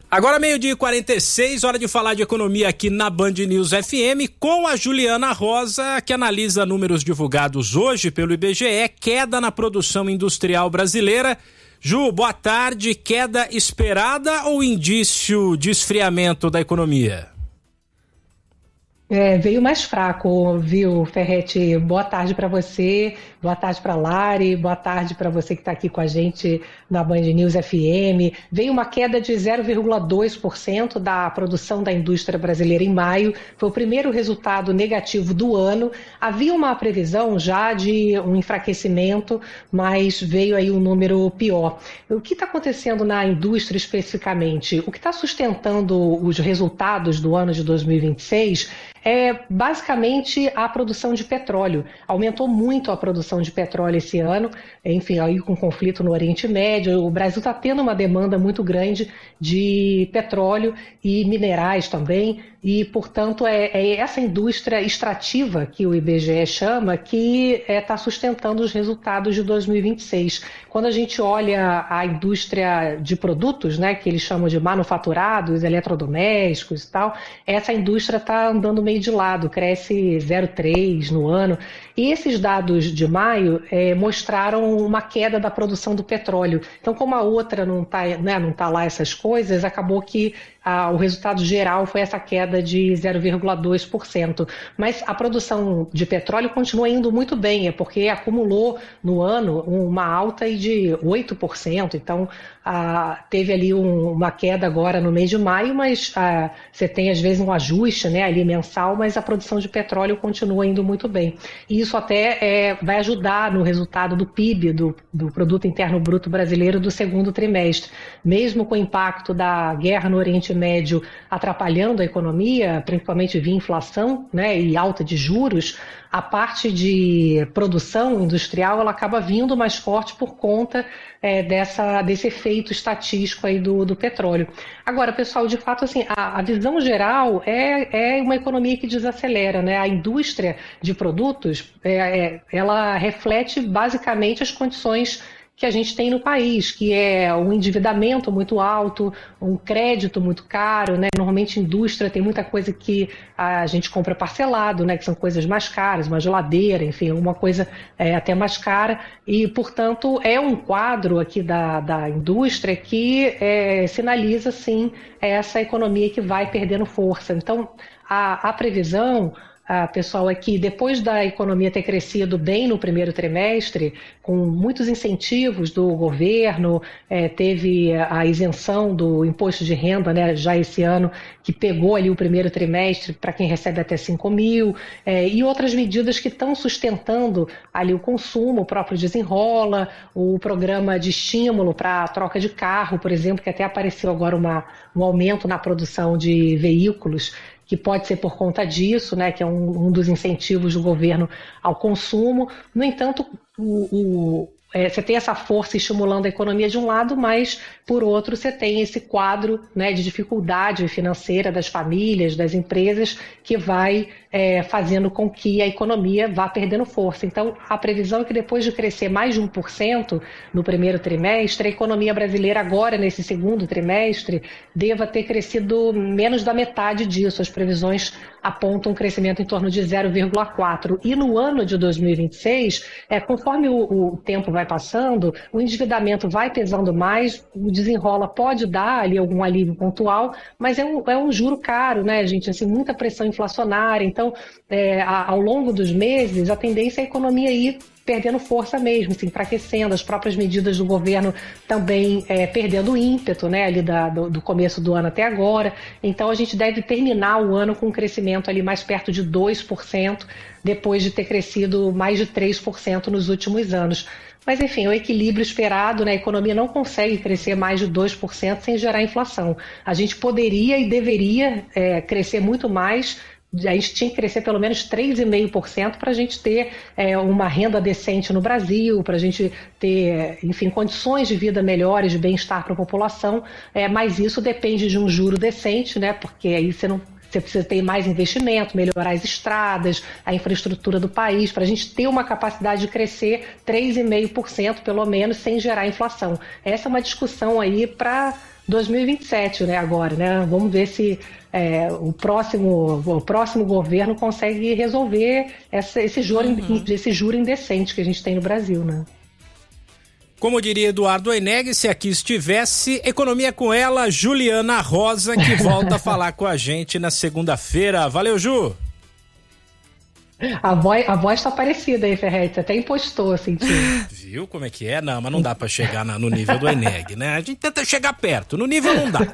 Agora 12h46, hora de falar de economia aqui na Band News FM com a Juliana Rosa, que analisa números divulgados hoje pelo IBGE, queda na produção industrial brasileira. Ju, boa tarde, queda esperada ou indício de esfriamento da economia? Veio mais fraco, viu, Ferretti? Boa tarde para você, boa tarde para Lari, boa tarde para você que está aqui com a gente na Band News FM. Veio uma queda de 0,2% da produção da indústria brasileira em maio, foi o primeiro resultado negativo do ano. Havia uma previsão já de um enfraquecimento, mas veio aí um número pior. O que está acontecendo na indústria especificamente? O que está sustentando os resultados do ano de 2026 é basicamente a produção de petróleo. Aumentou muito a produção de petróleo esse ano, enfim, aí com conflito no Oriente Médio, o Brasil está tendo uma demanda muito grande de petróleo e minerais também, e, portanto, é essa indústria extrativa que o IBGE chama que está sustentando os resultados de 2026. Quando a gente olha a indústria de produtos, né, que eles chamam de manufaturados, eletrodomésticos e tal, essa indústria está andando meio de lado, cresce 0,3% no ano. E esses dados de maio mostraram uma queda da produção do petróleo. Então, como a outra não tá lá essas coisas, acabou que o resultado geral foi essa queda de 0,2%. Mas a produção de petróleo continua indo muito bem, é porque acumulou no ano uma alta de 8%. Então, teve ali uma queda agora no mês de maio, mas você tem às vezes um ajuste, né, ali mensal, mas a produção de petróleo continua indo muito bem. E isso até vai ajudar no resultado do PIB, do Produto Interno Bruto Brasileiro, do segundo trimestre. Mesmo com o impacto da guerra no Oriente Médio atrapalhando a economia, principalmente via inflação, né, e alta de juros, a parte de produção industrial ela acaba vindo mais forte por conta desse efeito estatístico aí do petróleo. Agora, pessoal, de fato, assim, a visão geral é uma economia que desacelera, né? A indústria de produtos, ela reflete basicamente as condições que a gente tem no país, que é um endividamento muito alto, um crédito muito caro, né? Normalmente indústria tem muita coisa que a gente compra parcelado, né? Que são coisas mais caras, uma geladeira, enfim, alguma coisa até mais cara, e, portanto, é um quadro aqui da indústria que sinaliza, sim, essa economia que vai perdendo força. Então, a previsão, pessoal, é que depois da economia ter crescido bem no primeiro trimestre, com muitos incentivos do governo, teve a isenção do imposto de renda, né, já esse ano, que pegou ali o primeiro trimestre para quem recebe até 5 mil, e outras medidas que estão sustentando ali o consumo, o próprio Desenrola, o programa de estímulo para a troca de carro, por exemplo, que até apareceu agora um aumento na produção de veículos, que pode ser por conta disso, né, que é um dos incentivos do governo ao consumo. No entanto, você tem essa força estimulando a economia de um lado, mas, por outro, você tem esse quadro, né, de dificuldade financeira das famílias, das empresas, que vai fazendo com que a economia vá perdendo força. Então, a previsão é que depois de crescer mais de 1% no primeiro trimestre, a economia brasileira agora, nesse segundo trimestre, deva ter crescido menos da metade disso. As previsões apontam um crescimento em torno de 0,4%. E no ano de 2026, conforme o tempo vai passando, o endividamento vai pesando mais, o Desenrola pode dar ali algum alívio pontual, mas é um juro caro, né, gente? Assim, muita pressão inflacionária. Então, ao longo dos meses, a tendência é a economia ir perdendo força mesmo, se enfraquecendo, as próprias medidas do governo também perdendo o ímpeto, né, ali do começo do ano até agora. Então, a gente deve terminar o ano com um crescimento ali mais perto de 2%, depois de ter crescido mais de 3% nos últimos anos. Mas, enfim, o equilíbrio esperado, né? A economia não consegue crescer mais de 2% sem gerar inflação. A gente poderia e deveria crescer muito mais. A gente tinha que crescer pelo menos 3,5% para a gente ter uma renda decente no Brasil, para a gente ter, enfim, condições de vida melhores, de bem-estar para a população, mas isso depende de um juro decente, né? Porque aí você não você precisa ter mais investimento, melhorar as estradas, a infraestrutura do país, para a gente ter uma capacidade de crescer 3,5% pelo menos, sem gerar inflação. Essa é uma discussão aí para 2027, né, agora, né? Vamos ver se o próximo governo consegue resolver esse juro indecente que a gente tem no Brasil, né? Como diria Eduardo Oineg, se aqui estivesse, economia com ela, Juliana Rosa, que volta a falar com a gente na segunda-feira. Valeu, Ju! A voz tá parecida aí, Ferretti, até impostou, assim. Viu como é que é? Não, mas não dá pra chegar no nível do Oineg, né? A gente tenta chegar perto, no nível não dá.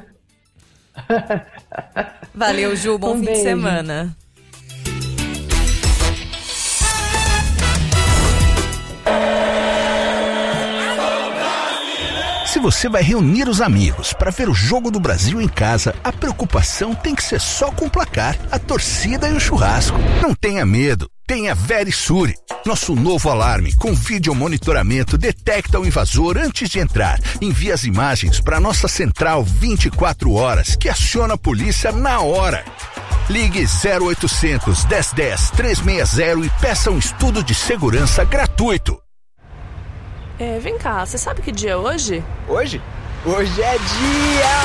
Valeu, Ju, bom fim de semana. Se você vai reunir os amigos para ver o Jogo do Brasil em casa, a preocupação tem que ser só com o placar, a torcida e o churrasco. Não tenha medo, tenha Verisure. Nosso novo alarme com vídeo monitoramento detecta o invasor antes de entrar. Envia as imagens para nossa central 24 horas, que aciona a polícia na hora. Ligue 0800 1010 360 e peça um estudo de segurança gratuito. Vem cá, você sabe que dia é hoje? Hoje? Hoje é dia